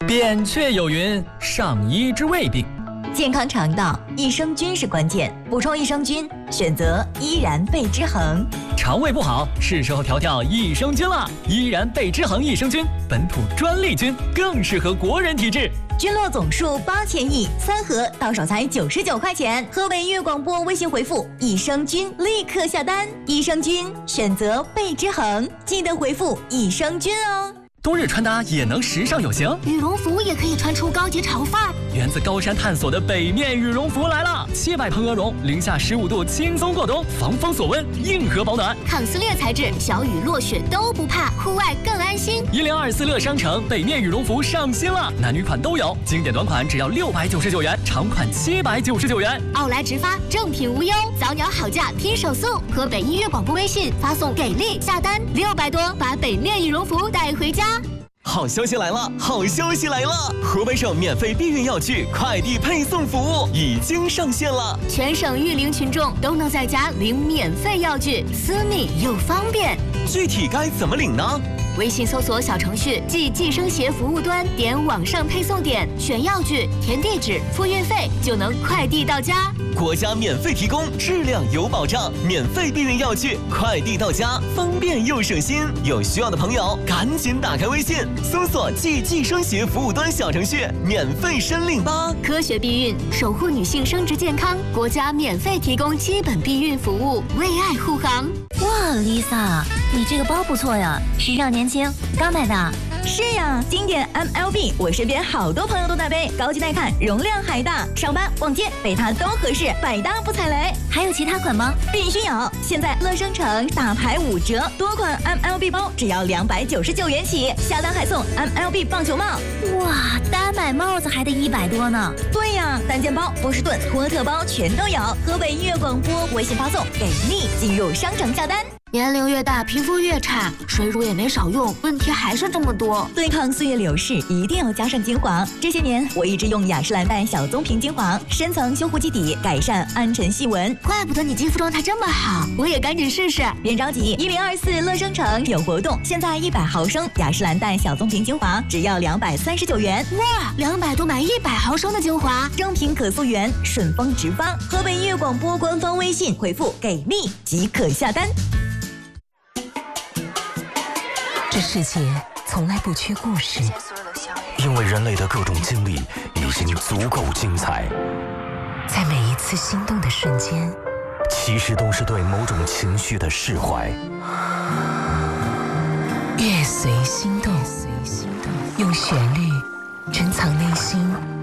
扁鹊有云：上医之未病。 健康肠道，益生菌是关键。补充益生菌，选择依然贝之恒。 肠胃不好，是时候调调益生菌了。依然贝之恒益生菌，本土专利菌，更适合国人体质。 菌落总数8000亿，3盒到手才99块钱。河北音乐广播微信回复益生菌，立刻下单。益生菌选择贝之恒，记得回复益生菌哦。 冬日穿搭也能时尚有型， 羽绒服也可以穿出高级潮范儿。 源自高山探索的北面羽绒服来了，700蓬鹅绒，零下15度轻松过冬，防风锁温，硬核保暖， 抗撕裂材质，小雨落雪都不怕，户外更安心。 1024乐商城北面羽绒服上新了，男女款都有，经典短款只要699元，长款799元。 奥莱直发，正品无忧，早鸟好价拼手速。河北音乐广播微信发送给力下单，600多把北面羽绒服带回家。 好消息来了！好消息来了！河北省免费避孕药具快递配送服务已经上线了， 全省育龄群众都能在家领免费药具，私密又方便。 具体该怎么领呢？ 微信搜索小程序即计生协服务端，点网上配送点，选药具，填地址，付运费，就能快递到家。 国家免费提供，质量有保障，免费避孕药具快递到家，方便又省心。有需要的朋友赶紧打开微信，搜索即计生协服务端小程序，免费申领吧。 科学避孕，守护女性生殖健康，国家免费提供基本避孕服务，为爱护航。 哇 ，Lisa， 你这个包不错呀，时尚年轻，刚买的。 是呀，经典 MLB， 我身边好多朋友都在背，高级耐看，容量还大，上班逛街背它都合适，百搭不踩雷。 还有其他款吗？ 必须有！现在乐商城大牌5折，多款 MLB 包只要299元起，下单还送 MLB 棒球帽。 哇，单买帽子还得100多呢。 对呀，单件包、波士顿、托特包全都有。河北音乐广播微信发送给力，进入商城下单。 年龄越大，皮肤越差，水乳也没少用，问题还是这么多。 对抗岁月流逝，一定要加上精华。这些年，我一直用雅诗兰黛小棕瓶精华，深层修护基底，改善暗沉细纹。 怪不得你肌肤状态这么好，我也赶紧试试。 别着急，1024乐商城有活动，现在100毫升雅诗兰黛小棕瓶精华只要239元。 哇，200多买100毫升的精华， 正品可溯源，顺丰直发。河北音乐广播官方微信回复给力即可下单。 这世界从来不缺故事， 因为人类的各种经历已经足够精彩。 在每一次心动的瞬间， 其实都是对某种情绪的释怀。 乐随心动，用旋律珍藏内心